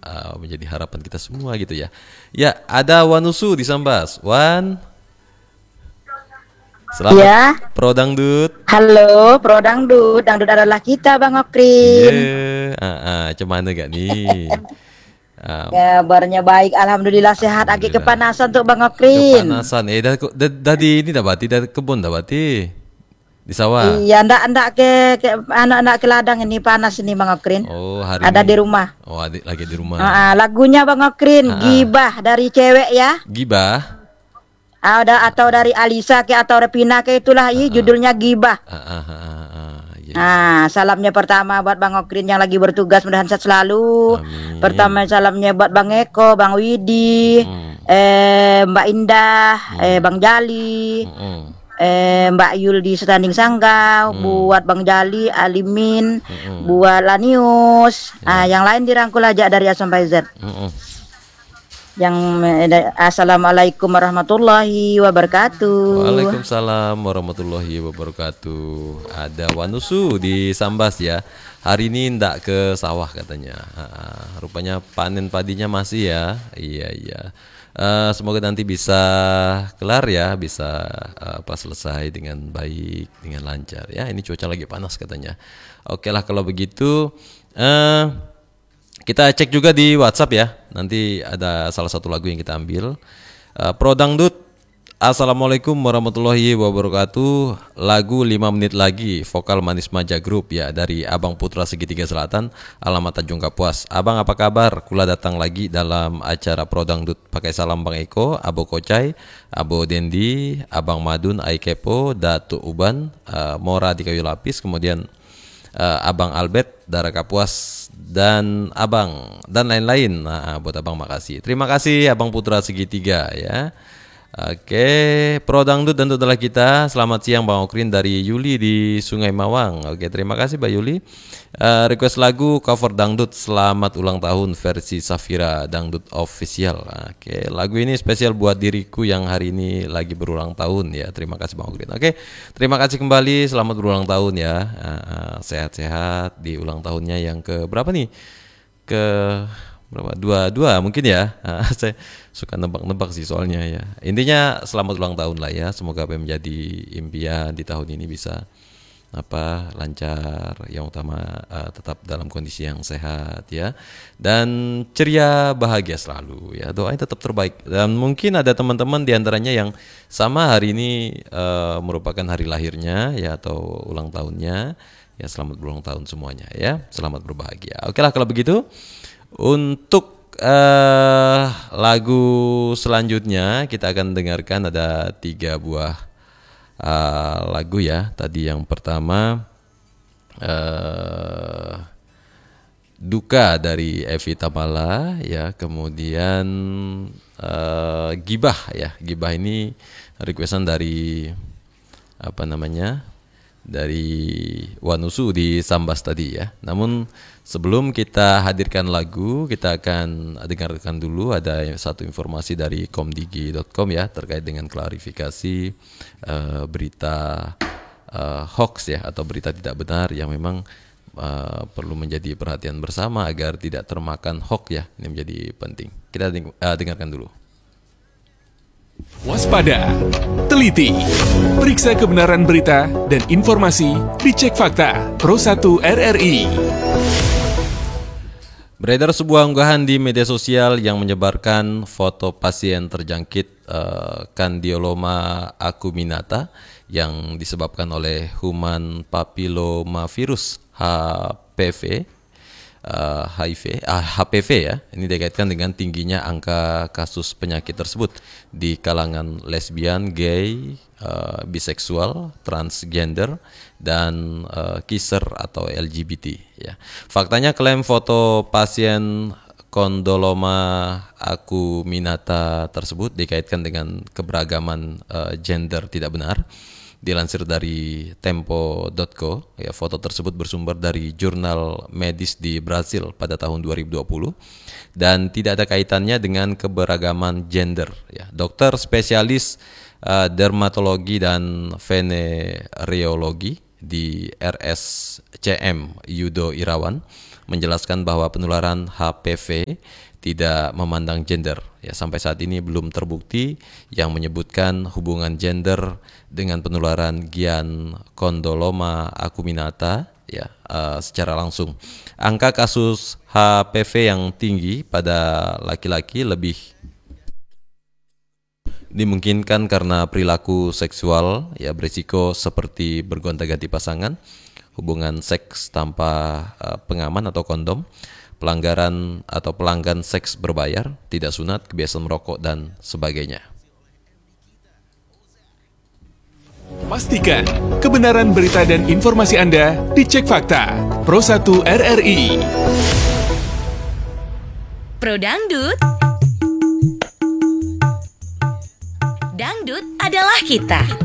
menjadi harapan kita semua gitu ya. Ya, ada Wanusu di Sambas. Wan, selamat Ya, Pro Dangdut. halo, Pro Dangdut. Dangdut adalah kita, Bang Iya, Okrin. cuman gak nih? Ah, Kabarnya baik, Alhamdulillah sehat. Lagi Alhamdulillah. kepanasan tuh Bang Okrin. Kepanasan. Dari ini dah berarti dari kebun dah berarti di sawah. Iya, ndak ke anak-anak ke ladang ini panas ini Bang Okrin. Oh, hari Ada ini. di rumah. Oh, adik lagi di rumah. Lagunya Bang Okrin, Ah, ah. Gibah dari cewek ya. Gibah. Ada atau dari Alisa ke atau Repina ke itulah, judulnya Gibah. Iya, iya. Salamnya pertama buat Bang Okrin yang lagi bertugas, mudah-mudahan sehat selalu. Amin. Pertama salamnya buat Bang Eko, Bang Widi, Mm-mm. Mbak Indah, Mm. Bang Jali, Mm-mm. Mbak Yul di Setanding Sanggau, Mm. buat Bang Jali, Alimin, Mm-mm. buat Lanius. Ya. Yang lain dirangkul aja dari A sampai Z. Mm-mm. Yang Assalamualaikum warahmatullahi wabarakatuh. Waalaikumsalam warahmatullahi wabarakatuh. Ada Wanusu di Sambas ya. Hari ini ndak ke sawah katanya. Rupanya panen padinya masih ya. Iya, iya. Semoga nanti bisa kelar ya, bisa selesai dengan baik, dengan lancar ya. Ini cuaca lagi panas katanya. Oke lah kalau begitu. eh Kita cek juga di WhatsApp ya. Nanti ada salah satu lagu yang kita ambil. Pro Dangdut, Assalamualaikum warahmatullahi wabarakatuh. Lagu 5 menit lagi, vokal Manis Maja Group ya, dari Abang Putra Segitiga Selatan, alamat Tanjung Kapuas. Abang apa kabar? Kula datang lagi dalam acara Pro Dangdut. Pakai salam Bang Eko, Abo Kocai, Abo Dendi, Abang Madun, Aikepo, Datu Uban, Mora di Kayu Lapis, kemudian Abang Albert, Dara Kapuas, dan Abang dan lain-lain. Buat Abang makasih. Terima kasih Abang Putra Segitiga ya. Oke, Pro Dangdut dan adalah kita. Selamat siang Bang Okrin dari Yuli di Sungai Mawang. Oke, terima kasih Mbak Yuli. Request lagu cover dangdut Selamat Ulang Tahun versi Safira Dangdut Official. Oke, lagu ini spesial buat diriku yang hari ini lagi berulang tahun ya. Terima kasih Bang Okrin. Oke, terima kasih kembali. Selamat berulang tahun ya. Sehat-sehat di ulang tahunnya yang ke berapa nih? Ke berapa? Dua mungkin ya. Saya suka nebak-nebak sih soalnya ya. Intinya selamat ulang tahun lah ya. Semoga apa yang menjadi impian di tahun ini bisa lancar, yang utama tetap dalam kondisi yang sehat ya, dan ceria, bahagia selalu ya. Doain tetap terbaik. Dan mungkin ada teman-teman diantaranya yang sama hari ini merupakan hari lahirnya ya, atau ulang tahunnya ya. Selamat berulang tahun semuanya ya, selamat berbahagia. Oke lah kalau begitu. Untuk lagu selanjutnya kita akan dengarkan ada 3 buah lagu ya. Tadi yang pertama Duka dari Evi Tamala ya, kemudian Gibah ya. Gibah ini requestan dari apa namanya, dari Wanusu di Sambas tadi ya. Namun sebelum kita hadirkan lagu, kita akan dengarkan dulu ada satu informasi dari komdigi.com ya, terkait dengan klarifikasi berita hoax ya, atau berita tidak benar yang memang perlu menjadi perhatian bersama agar tidak termakan hoax ya. Ini menjadi penting. Kita dengarkan dulu. Waspada, teliti, periksa kebenaran berita dan informasi, dicek fakta. Pro 1 RRI. Beredar sebuah unggahan di media sosial yang menyebarkan foto pasien terjangkit kandioloma acuminata yang disebabkan oleh human papillomavirus HPV. HPV ya. Ini dikaitkan dengan tingginya angka kasus penyakit tersebut di kalangan lesbian, gay, biseksual, transgender, dan kiser atau LGBT ya. Faktanya klaim foto pasien kondoloma acuminata tersebut dikaitkan dengan keberagaman gender tidak benar. Dilansir dari tempo.co ya, foto tersebut bersumber dari jurnal medis di Brasil pada tahun 2020 dan tidak ada kaitannya dengan keberagaman gender ya. Dokter spesialis dermatologi dan venereologi di RSCM Yudo Irawan menjelaskan bahwa penularan HPV tidak memandang gender. Ya, sampai saat ini belum terbukti yang menyebutkan hubungan gender dengan penularan Giancondyloma acuminata ya secara langsung. Angka kasus HPV yang tinggi pada laki-laki lebih dimungkinkan karena perilaku seksual ya berisiko seperti bergonta-ganti pasangan, hubungan seks tanpa pengaman atau kondom, pelanggaran atau pelanggan seks berbayar, tidak sunat, kebiasaan merokok dan sebagainya. Pastikan kebenaran berita dan informasi Anda dicek fakta. Pro 1 RRI. Pro Dangdut. Dangdut adalah kita.